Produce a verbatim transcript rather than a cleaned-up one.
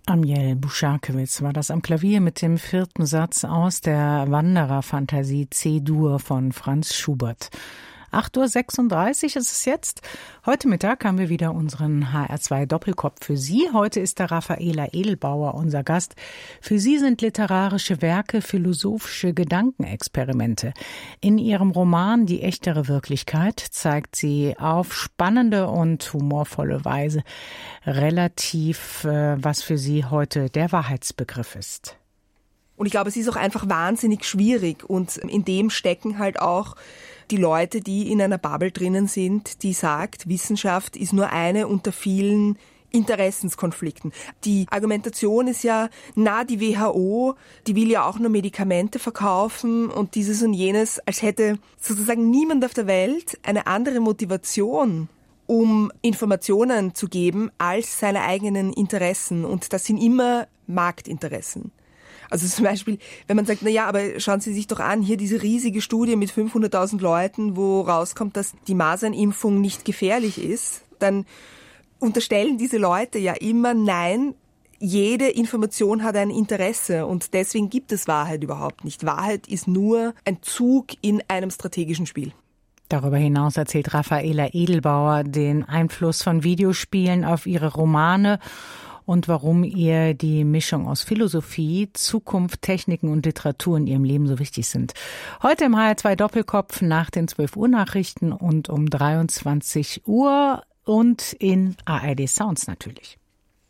Amiel Buschakewitz war das am Klavier mit dem vierten Satz aus der Wanderer-Fantasie C-Dur von Franz Schubert. acht Uhr sechsunddreißig ist es jetzt. Heute Mittag haben wir wieder unseren H R zwei Doppelkopf für Sie. Heute ist der Raffaela Edelbauer unser Gast. Für Sie sind literarische Werke philosophische Gedankenexperimente. In ihrem Roman Die echtere Wirklichkeit zeigt sie auf spannende und humorvolle Weise relativ, äh, was für Sie heute der Wahrheitsbegriff ist. Und ich glaube, es ist auch einfach wahnsinnig schwierig und in dem stecken halt auch die Leute, die in einer Bubble drinnen sind, die sagt, Wissenschaft ist nur eine unter vielen Interessenskonflikten. Die Argumentation ist ja, na, die W H O, die will ja auch nur Medikamente verkaufen und dieses und jenes, als hätte sozusagen niemand auf der Welt eine andere Motivation, um Informationen zu geben, als seine eigenen Interessen. Und das sind immer Marktinteressen. Also zum Beispiel, wenn man sagt, na ja, aber schauen Sie sich doch an, hier diese riesige Studie mit fünfhunderttausend Leuten, wo rauskommt, dass die Masernimpfung nicht gefährlich ist, dann unterstellen diese Leute ja immer, nein, jede Information hat ein Interesse und deswegen gibt es Wahrheit überhaupt nicht. Wahrheit ist nur ein Zug in einem strategischen Spiel. Darüber hinaus erzählt Raffaela Edelbauer den Einfluss von Videospielen auf ihre Romane und warum ihr die Mischung aus Philosophie, Zukunft, Techniken und Literatur in ihrem Leben so wichtig sind. Heute im H R zwei Doppelkopf nach den zwölf Uhr Nachrichten und um dreiundzwanzig Uhr und in A R D Sounds natürlich.